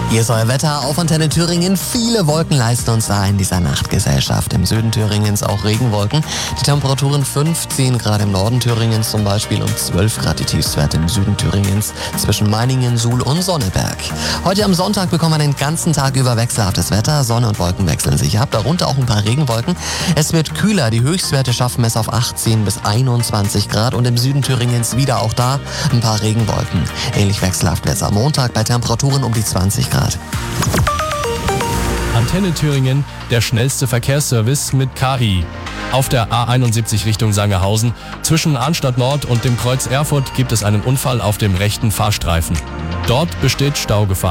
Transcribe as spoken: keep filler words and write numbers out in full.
Hier ist euer Wetter auf Antenne Thüringen. Viele Wolken leisten uns da in dieser Nachtgesellschaft. Im Süden Thüringens auch Regenwolken. Die Temperaturen fünfzehn Grad im Norden Thüringens zum Beispiel und zwölf Grad die Tiefstwerte im Süden Thüringens zwischen Meiningen, Suhl und Sonneberg. Heute am Sonntag bekommen wir den ganzen Tag über wechselhaftes Wetter. Sonne und Wolken wechseln sich ab, darunter auch ein paar Regenwolken. Es wird kühler. Die Höchstwerte schaffen es auf achtzehn bis einundzwanzig Grad und im Süden Thüringens wieder auch da ein paar Regenwolken. Ähnlich wechselhaft wird es am Montag bei Temperaturen um die zwanzig Grad. Antenne Thüringen, der schnellste Verkehrsservice mit K I. Auf der A einundsiebzig Richtung Sangerhausen zwischen Arnstadt Nord und dem Kreuz Erfurt gibt es einen Unfall auf dem rechten Fahrstreifen. Dort besteht Staugefahr.